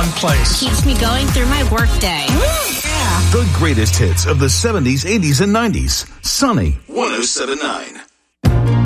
fun place. Keeps me going through my workday. The greatest hits of the 70s, 80s, and 90s. Sunny 107.9.